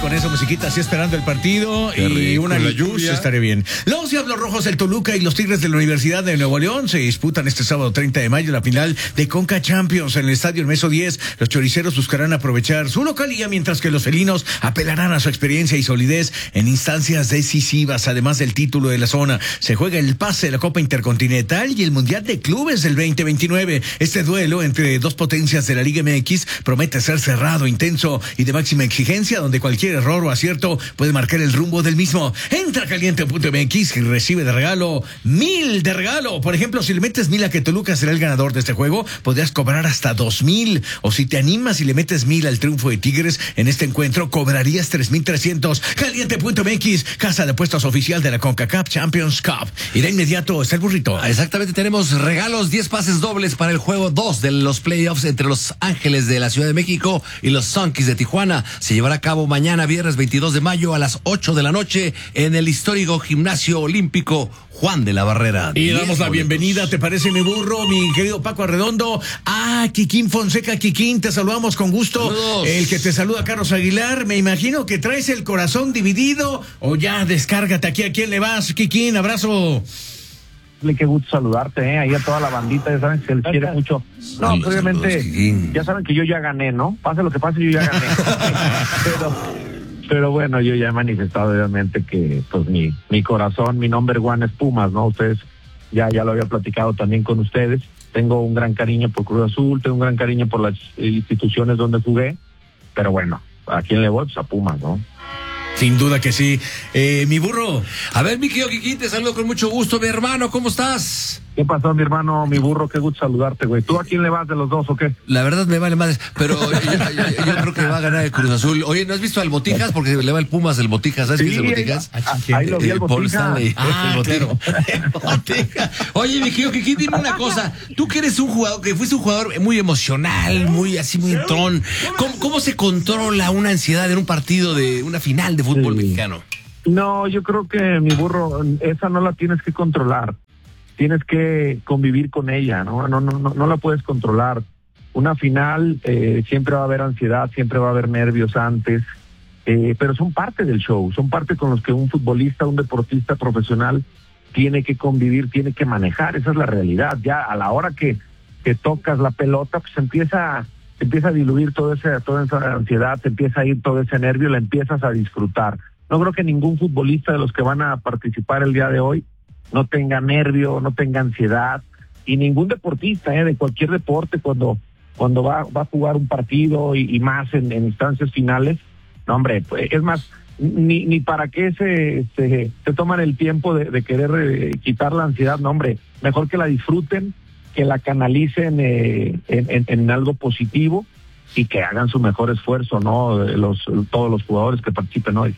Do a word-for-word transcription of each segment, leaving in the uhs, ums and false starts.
con esa musiquita así esperando el partido Qué y rico, una la luz, lluvia. estaré bien. Los Diablos Rojos del Toluca y los Tigres de la Universidad de Nuevo León se disputan este sábado treinta de mayo la final de Conca Champions en el Estadio Hermeso diez. Los choriceros buscarán aprovechar su localía, mientras que los felinos apelarán a su experiencia y solidez en instancias decisivas. Además del título de la zona, se juega el pase de la Copa Intercontinental y el Mundial de Clubes del veinte veintinueve. Este duelo entre dos potencias de la Liga M X promete ser cerrado, intenso y de máxima exigencia, donde cualquier error o acierto puede marcar el rumbo del mismo. Entra caliente punto M X y recibe de regalo mil de regalo. Por ejemplo, si le metes mil a que Toluca será el ganador de este juego, podrías cobrar hasta dos mil. O si te animas y le metes mil al triunfo de Tigres en este encuentro, cobrarías tres mil trescientos. caliente punto M X, casa de apuestas oficial de la CONCACAF Champions Cup. Y de inmediato está el burrito. Exactamente, tenemos regalos, diez pases dobles para el juego dos de los playoffs entre los Ángeles de la Ciudad de México y los Sunkies de Tijuana. Se llevará a cabo mañana, viernes veintidós de mayo a las ocho de la noche en el histórico Gimnasio Olímpico Juan de la Barrera. Y damos la bienvenida, ¿te parece, mi burro, mi querido Paco Arredondo? Ah, Kikín Fonseca. Kikín, te saludamos con gusto. Saludos. El que te saluda, Carlos Aguilar. Me imagino que traes el corazón dividido, o ya descárgate aquí. ¿A quién le vas, Kikín? Abrazo. Qué gusto saludarte, ¿eh? Ahí a toda la bandita, ya saben que se les quiere mucho. No, pues, obviamente, ya saben que yo ya gané, ¿no? Pase lo que pase, yo ya gané. pero, pero bueno, yo ya he manifestado, obviamente, que pues mi, mi corazón, mi number one es Pumas, ¿no? Ustedes, ya, ya lo había platicado también con ustedes. Tengo un gran cariño por Cruz Azul, tengo un gran cariño por las instituciones donde jugué, pero bueno, ¿a quién le voy? Pues a Pumas, ¿no? Sin duda que sí. Eh, mi burro. A ver, mi querido Kikín, te saludo con mucho gusto, mi hermano, ¿cómo estás? ¿Qué pasó, mi hermano, mi burro? Qué gusto saludarte, güey. ¿Tú a quién le vas de los dos o qué? La verdad me vale madres, pero yo, yo, yo creo que va a ganar el Cruz Azul. Oye, ¿no has visto al Botijas? Porque le va el Pumas el Botijas, ¿sabes Sí, quién es el Botijas? ahí, ahí lo vi, Eh, el Paul Botija. Stanley. Ah, el Botija. claro. El Botija. Oye, mi querido Kikín, dime una cosa. Tú que eres un jugador, que fuiste un jugador muy emocional, muy así, muy entrón. ¿Cómo, cómo se controla una ansiedad en un partido de una final de fútbol Sí. mexicano? No, yo creo que, mi burro, esa no la tienes que controlar. Tienes que convivir con ella, ¿no? No, no, no, no la puedes controlar. Una final, eh, siempre va a haber ansiedad, siempre va a haber nervios antes, eh, pero son parte del show, son parte con los que un futbolista, un deportista profesional tiene que convivir, tiene que manejar. Esa es la realidad. Ya a la hora que, que tocas la pelota, pues empieza, empieza a diluir toda esa, toda esa ansiedad, te empieza a ir todo ese nervio, la empiezas a disfrutar. No creo que ningún futbolista de los que van a participar el día de hoy no tenga nervio, no tenga ansiedad, y ningún deportista, eh, de cualquier deporte, cuando cuando va, va a jugar un partido y, y más en, en instancias finales, no, hombre, pues, es más, ni ni para qué se, se, se toman el tiempo de, de querer eh, quitar la ansiedad, no, hombre, mejor que la disfruten, que la canalicen eh, en, en, en algo positivo y que hagan su mejor esfuerzo, ¿no? Los, todos los jugadores que participen hoy.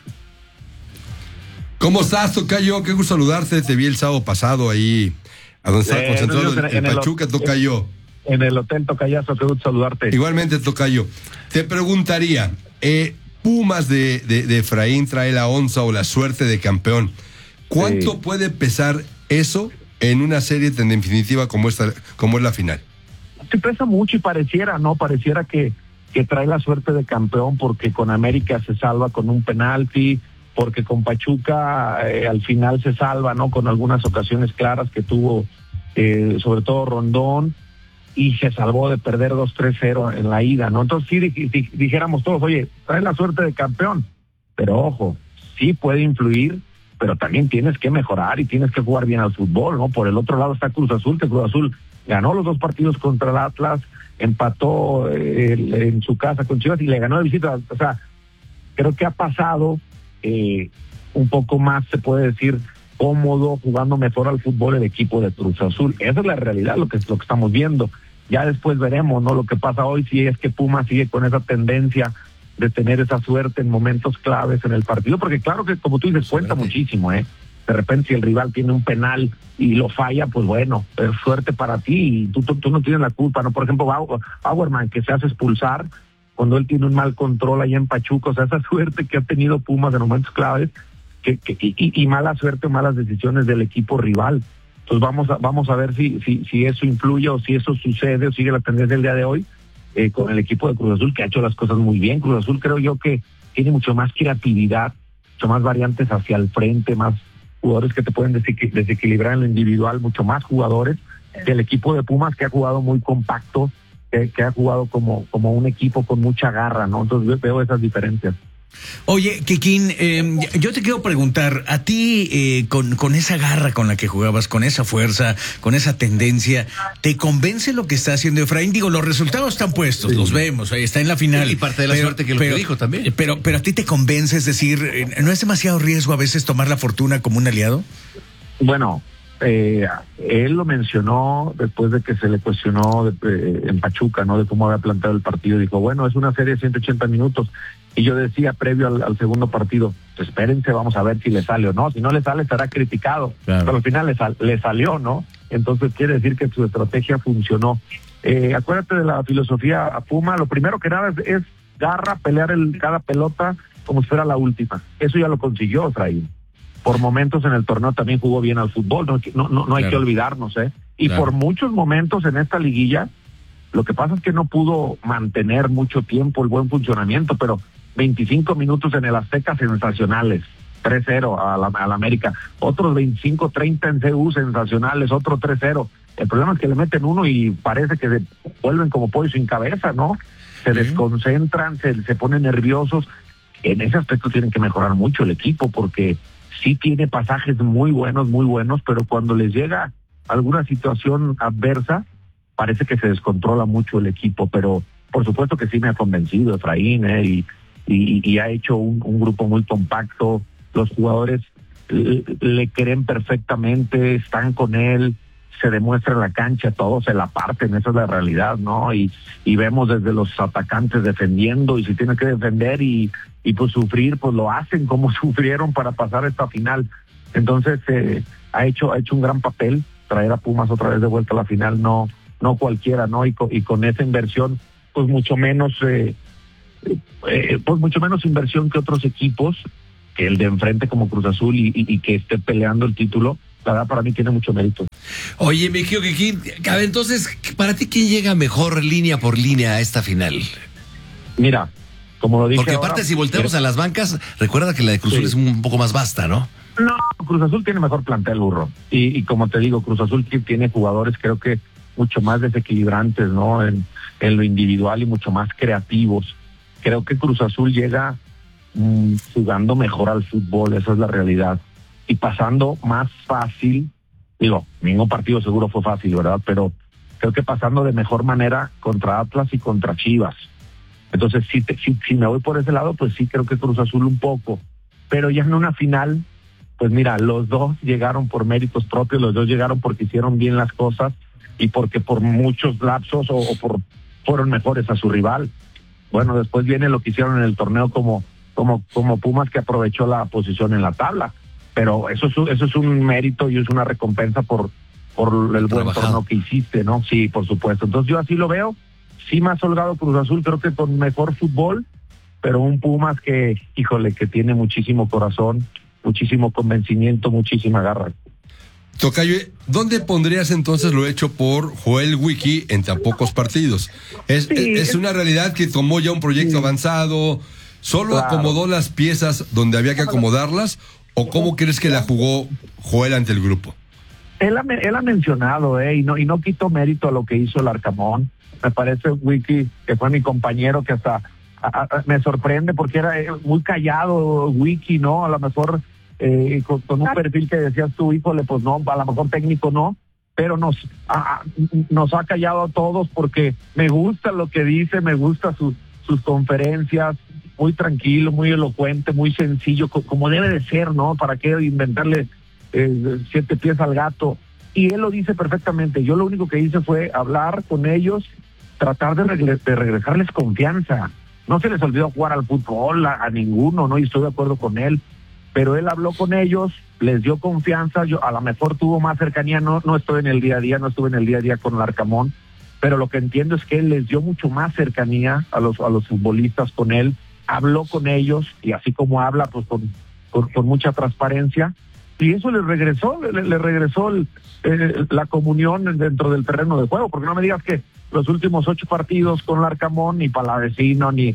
¿Cómo estás, tocayo? Qué gusto saludarte. Te vi el sábado pasado ahí, a donde estaba Eh, concentrado en el, el- el en el- Pachuca, tocayo. En el Hotel Tocayazo, qué gusto saludarte. Igualmente, tocayo. Te preguntaría, eh, Pumas de, de, de Efraín trae la onza o la suerte de campeón. ¿Cuánto Sí. puede pesar eso en una serie tan definitiva como esta, como es la final? Se pesa mucho y pareciera, ¿no? Pareciera que, que trae la suerte de campeón porque con América se salva con un penalti, porque con Pachuca eh, al final se salva, ¿no? Con algunas ocasiones claras que tuvo, eh, sobre todo Rondón, y se salvó de perder dos tres cero en la ida, ¿no? Entonces sí di- di- dijéramos todos, oye, trae la suerte de campeón, pero ojo, sí puede influir, pero también tienes que mejorar y tienes que jugar bien al fútbol, ¿no? Por el otro lado está Cruz Azul, que Cruz Azul ganó los dos partidos contra el Atlas, empató eh, el- en su casa con Chivas y le ganó de visita. O sea, creo que ha pasado eh, un poco más, se puede decir, cómodo, jugando mejor al fútbol el equipo de Cruz Azul. Esa es la realidad, lo que, lo que estamos viendo. Ya después veremos, ¿no? Lo que pasa hoy, si es que Puma sigue con esa tendencia de tener esa suerte en momentos claves en el partido, porque claro que, como tú dices, cuenta muchísimo, ¿eh? De repente, si el rival tiene un penal y lo falla, pues bueno, es suerte para ti y tú, tú, tú no tienes la culpa, ¿no? Por ejemplo, Bau- Bauerman, que se hace expulsar cuando él tiene un mal control ahí en Pachuca, o sea, esa suerte que ha tenido Pumas en momentos claves, que, que y, y mala suerte o malas decisiones del equipo rival. Entonces vamos a vamos a ver si si si eso influye o si eso sucede o sigue la tendencia del día de hoy eh, con el equipo de Cruz Azul, que ha hecho las cosas muy bien. Cruz Azul creo yo que tiene mucho más creatividad, mucho más variantes hacia el frente, más jugadores que te pueden desequil- desequilibrar en lo individual, mucho más jugadores que el equipo de Pumas, que ha jugado muy compacto, que, que ha jugado como, como un equipo con mucha garra, ¿no? Entonces veo esas diferencias. Oye, Kikín, eh, yo te quiero preguntar, a ti, eh, con, con esa garra con la que jugabas, con esa fuerza, con esa tendencia, ¿te convence lo que está haciendo Efraín? Digo, los resultados están puestos, sí. Los vemos, ahí está en la final. Y parte de la pero, suerte que lo pero, que dijo también. Pero, pero a ti te convence, es decir, ¿no es demasiado riesgo a veces tomar la fortuna como un aliado? Bueno, eh, él lo mencionó después de que se le cuestionó de, eh, en Pachuca, ¿no? De cómo había planteado el partido. Dijo, bueno, es una serie de ciento ochenta minutos. Y yo decía previo al, al segundo partido, pues espérense, vamos a ver si le sale o no. Si no le sale, estará criticado. Claro. Pero al final le, sal, le salió, ¿no? Entonces quiere decir que su estrategia funcionó. Eh, acuérdate de la filosofía a Puma. Lo primero que nada es, es garra, pelear el, cada pelota como si fuera la última. Eso ya lo consiguió Efraín. Por momentos en el torneo también jugó bien al fútbol. No, no, no, no hay claro. que olvidarnos, ¿eh? Y claro. por muchos momentos en esta liguilla, lo que pasa es que no pudo mantener mucho tiempo el buen funcionamiento, pero veinticinco minutos en el Azteca sensacionales, tres cero a la, a la América, otros veinticinco treinta en C U sensacionales, otro tres cero. El problema es que le meten uno y parece que se vuelven como pollo sin cabeza, ¿no? Se ¿Sí? desconcentran, se, se ponen nerviosos. En ese aspecto tienen que mejorar mucho el equipo, porque sí tiene pasajes muy buenos, muy buenos, pero cuando les llega alguna situación adversa, parece que se descontrola mucho el equipo. Pero por supuesto que sí me ha convencido Efraín, ¿eh? y Y, y ha hecho un, un grupo muy compacto. Los jugadores le, le creen perfectamente, están con él, se demuestra en la cancha, todos se la parten, esa es la realidad, ¿no? Y, y vemos desde los atacantes defendiendo, y si tienen que defender y, y pues sufrir, pues lo hacen como sufrieron para pasar esta final. Entonces eh, ha hecho ha hecho un gran papel. Traer a Pumas otra vez de vuelta a la final, no no cualquiera, ¿no? Y con, y con esa inversión, pues mucho menos... Eh, Eh, pues mucho menos inversión que otros equipos, que el de enfrente como Cruz Azul, y, y, y que esté peleando el título. La verdad, para mí tiene mucho mérito. Oye, me quiero que entonces, para ti, ¿quién llega mejor línea por línea a esta final? Mira, como lo dije. Porque aparte, ahora, si volteamos a las bancas, recuerda que la de Cruz Azul sí. es un poco más vasta, ¿no? No, Cruz Azul tiene mejor plantel, burro. Y, y como te digo, Cruz Azul tiene jugadores, creo que mucho más desequilibrantes, ¿no? En, en lo individual y mucho más creativos. Creo que Cruz Azul llega mmm, jugando mejor al fútbol, esa es la realidad. Y pasando más fácil, digo, ningún partido seguro fue fácil, ¿verdad? Pero creo que pasando de mejor manera contra Atlas y contra Chivas. Entonces, si, te, si, si me voy por ese lado, pues sí, creo que Cruz Azul un poco. Pero ya en una final, pues mira, los dos llegaron por méritos propios, los dos llegaron porque hicieron bien las cosas y porque por muchos lapsos o, o por fueron mejores a su rival. Bueno, después viene lo que hicieron en el torneo como como como Pumas, que aprovechó la posición en la tabla, pero eso es eso es un mérito y es una recompensa por por el buen Trabajado. torneo que hiciste, ¿no? Sí, por supuesto. Entonces yo así lo veo, sí más holgado Cruz Azul, creo que con mejor fútbol, pero un Pumas que, híjole, que tiene muchísimo corazón, muchísimo convencimiento, muchísima garra. Tocayo, ¿dónde pondrías entonces lo hecho por Joel Wiki en tan pocos partidos? ¿Es, sí, es, es una realidad que tomó ya un proyecto sí. avanzado, solo claro. acomodó las piezas donde había que acomodarlas, o cómo crees que la jugó Joel ante el grupo? Él ha, él ha mencionado, eh, y no y no quito mérito a lo que hizo el Arcamón. Me parece Wiki, que fue mi compañero, que hasta a, a, me sorprende porque era muy callado Wiki, ¿no? A lo mejor... Eh, con, con un perfil que decías tú, híjole, pues no, a lo mejor técnico no, pero nos, a, nos ha callado a todos porque me gusta lo que dice, me gusta sus, sus conferencias, muy tranquilo, muy elocuente, muy sencillo, co como debe de ser, ¿no? ¿Para qué inventarle eh, siete pies al gato? Y él lo dice perfectamente. Yo lo único que hice fue hablar con ellos, tratar de, regre de regresarles confianza. No se les olvidó jugar al fútbol a, a ninguno, ¿no? Y estoy de acuerdo con él. Pero él habló con ellos, les dio confianza, yo a lo mejor tuvo más cercanía, no, no estoy en el día a día, no estuve en el día a día con el Arcamón, pero lo que entiendo es que él les dio mucho más cercanía a los a los futbolistas con él, habló con ellos, y así como habla, pues con, con, con mucha transparencia, y eso les regresó, le, le regresó el, eh, la comunión dentro del terreno de juego, porque no me digas que los últimos ocho partidos con el Arcamón, ni Palavecino, ni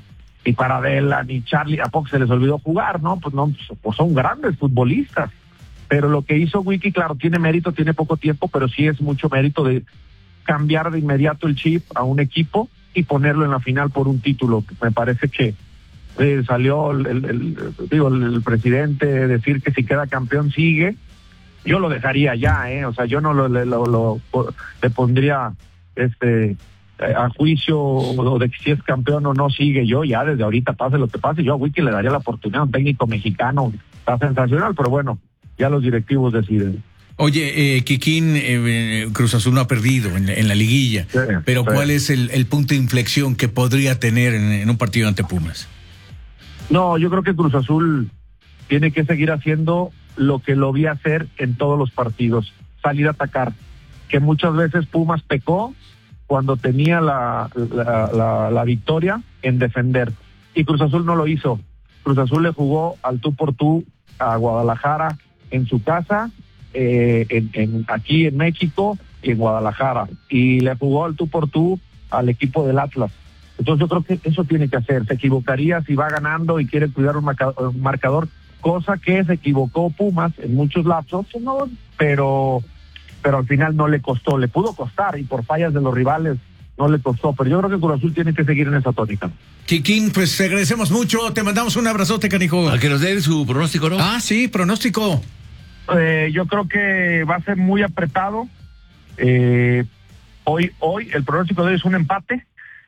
ni Paradela, ni Charlie, ¿a poco se les olvidó jugar? No, pues no, pues son grandes futbolistas. Pero lo que hizo Wiki, claro, tiene mérito, tiene poco tiempo, pero sí es mucho mérito de cambiar de inmediato el chip a un equipo y ponerlo en la final por un título. Me parece que eh, salió el, el, el, digo, el presidente decir que si queda campeón sigue. Yo lo dejaría ya, eh, o sea, yo no lo, lo, lo, lo le pondría este a juicio o de que si es campeón o no sigue. Yo ya desde ahorita, pase lo que pase, yo a Wiki le daría la oportunidad a un técnico mexicano, está sensacional, pero bueno, ya los directivos deciden. Oye, eh, Kikín, eh, Cruz Azul no ha perdido en, en la liguilla, sí, pero sí. ¿Cuál es el, el punto de inflexión que podría tener en, en un partido ante Pumas? No, yo creo que Cruz Azul tiene que seguir haciendo lo que lo vi hacer en todos los partidos, salir a atacar, que muchas veces Pumas pecó cuando tenía la, la, la, la victoria en defender, y Cruz Azul no lo hizo. Cruz Azul le jugó al tú por tú a Guadalajara en su casa, eh, en, en, aquí en México y en Guadalajara, y le jugó al tú por tú al equipo del Atlas. Entonces yo creo que eso tiene que hacer. Se equivocaría si va ganando y quiere cuidar un, marca, un marcador, cosa que se equivocó Pumas en muchos lapsos, ¿no? pero pero al final no le costó, le pudo costar, y por fallas de los rivales no le costó, pero yo creo que Cruz Azul tiene que seguir en esa tónica. Kikín, pues te agradecemos mucho, te mandamos un abrazote, canijo. A que nos den su pronóstico, ¿no? Ah, sí, pronóstico. Eh, yo creo que va a ser muy apretado. Eh, hoy, hoy, el pronóstico de hoy es un empate,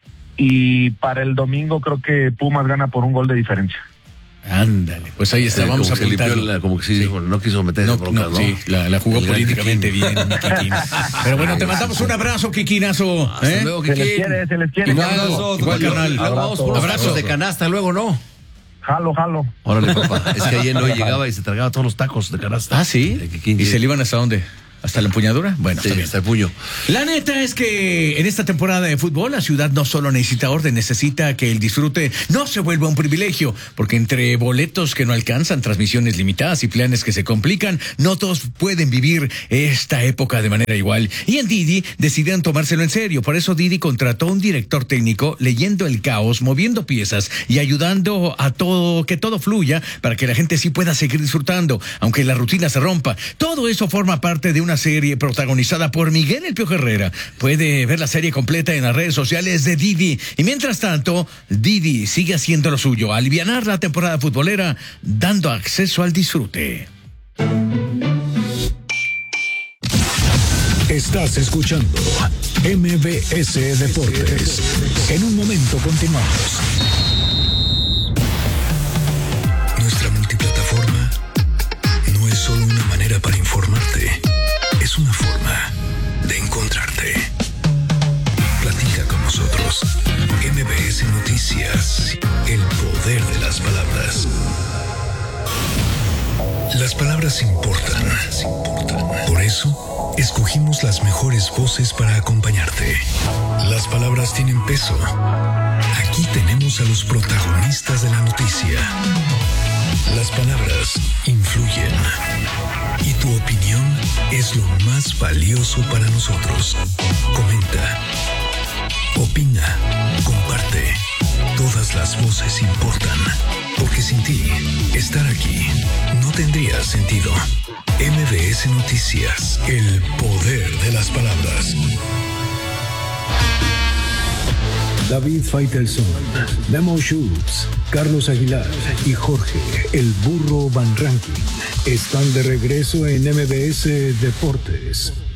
y para el domingo creo que Pumas gana por un gol de diferencia. Ándale, pues ahí está, sí, vamos a apuntarlo. La, como que sí, sí. No quiso meterse no, bronca, no, ¿no? Sí, la, la jugó el políticamente bien, Kikín. Pero bueno, te mandamos un abrazo, Kikinazo. Hasta ¿eh? luego, Kikín. Se les quiere, se les quiere. Igual, igual, igual carnal. Luego vamos por los tacos de canasta, luego, ¿no? Jalo, jalo. Órale, papá. Es que ayer no llegaba y se tragaba todos los tacos de canasta. Ah, ¿sí? ¿Y se le iban hasta dónde? ¿Hasta la empuñadura? Bueno, sí, está bien. Hasta el puño. La neta es que en esta temporada de fútbol la ciudad no solo necesita orden, necesita que el disfrute no se vuelva un privilegio, porque entre boletos que no alcanzan, transmisiones limitadas y planes que se complican, no todos pueden vivir esta época de manera igual. Y en Didi decidieron tomárselo en serio. Por eso Didi contrató un director técnico leyendo el caos, moviendo piezas y ayudando a todo, que todo fluya para que la gente sí pueda seguir disfrutando, aunque la rutina se rompa. Todo eso forma parte de una serie protagonizada por Miguel El Piojo Herrera. Puede ver la serie completa en las redes sociales de Didi. Y mientras tanto, Didi sigue haciendo lo suyo, alivianar la temporada futbolera, dando acceso al disfrute. Estás escuchando M B S Deportes. En un momento continuamos. Nuestra multiplataforma no es solo una manera para informarte, es una forma de encontrarte. Platica con nosotros. M B S Noticias. El poder de las palabras. Las palabras importan. Por eso, escogimos las mejores voces para acompañarte. Las palabras tienen peso. Aquí tenemos a los protagonistas de la noticia. Las palabras influyen. Y tu opinión es lo más valioso para nosotros. Comenta. Opina. Comparte. Todas las voces importan. Porque sin ti, estar aquí no tendría sentido. M B S Noticias. El poder de las palabras. David Faitelson, Memo Schultz, Carlos Aguilar y Jorge El Burro Van Rankin están de regreso en M B S Deportes.